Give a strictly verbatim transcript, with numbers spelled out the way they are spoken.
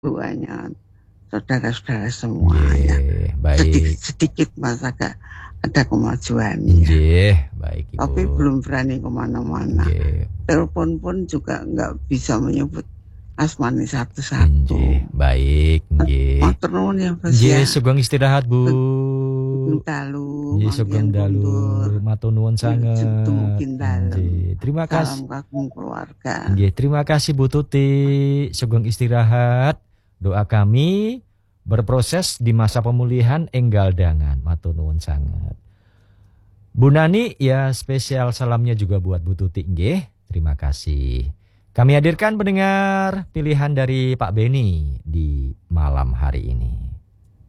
Buahnya saudara-saudara semua ya. Nggih, baik. Sedikit-sedikit Mas agak ada kemajuan ya. Nggih, baik Ibu. Tapi belum berani kemana-mana. Nggih. Telepon pun juga nggak bisa menyebut asmani satu-satu. Nggih, baik nggih. Matur nuwun ya Mas Nggih, ya. sugeng istirahat Bu. Sugeng dalu, Nggih, sugeng dalu. Matur nuwun sanget. Nggih, terima kasih. Salam kagem keluarga. Nggih, terima kasih Bu Tuti. Sugeng istirahat. Doa kami berproses di masa pemulihan enggal dangan. Matur nuwun sangat. Bu Nani ya spesial salamnya juga buat Bu Tuti nggih. Terima kasih. Kami hadirkan pendengar pilihan dari Pak Beni di malam hari ini.